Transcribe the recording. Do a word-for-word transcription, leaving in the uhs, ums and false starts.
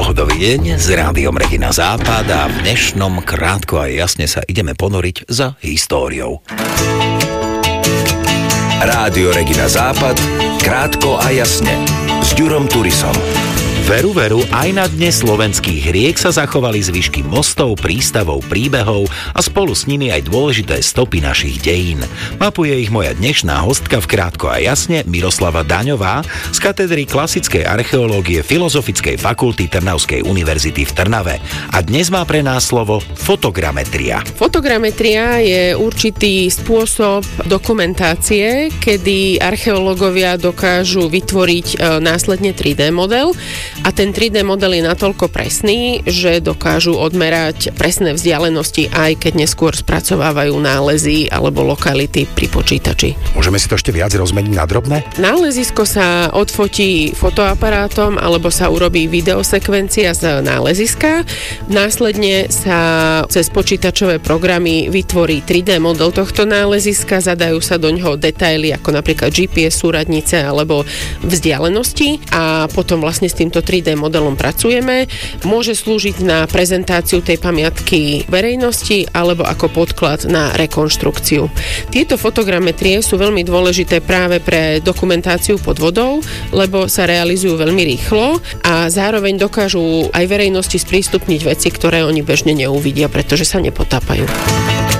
pohodový deň s Rádiom Regina Západ a v dnešnom krátko a jasne sa ideme ponoriť za históriou. Rádio Regina Západ, krátko a jasne s Ďurom Turisom. Veru, veru, aj na dne slovenských riek sa zachovali zvyšky mostov, prístavov, príbehov a spolu s nimi aj dôležité stopy našich dejín. Mapuje ich moja dnešná hostka v Krátko a jasne Miroslava Daňová z katedry klasickej archeológie Filozofickej fakulty Trnavskej univerzity v Trnave. A dnes má pre nás slovo fotogrametria. Fotogrametria je určitý spôsob dokumentácie, kedy archeológovia dokážu vytvoriť e, následne tri dé model. A ten tri dé model je natoľko presný, že dokážu odmerať presné vzdialenosti, aj keď neskôr spracovávajú nálezy alebo lokality pri počítači. Môžeme si to ešte viac rozmeniť na drobné? Nálezisko sa odfotí fotoaparátom alebo sa urobí videosekvencia z náleziska. Následne sa cez počítačové programy vytvorí tri dé model tohto náleziska, zadajú sa do ňoho detaily ako napríklad gé pé es, súradnice alebo vzdialenosti a potom vlastne s týmto tri dé modelom pracujeme. Môže slúžiť na prezentáciu tej pamiatky verejnosti alebo ako podklad na rekonštrukciu. Tieto fotogrametrie sú veľmi dôležité práve pre dokumentáciu pod vodou, lebo sa realizujú veľmi rýchlo a zároveň dokážu aj verejnosti sprístupniť veci, ktoré oni bežne neuvidia, pretože sa nepotápajú.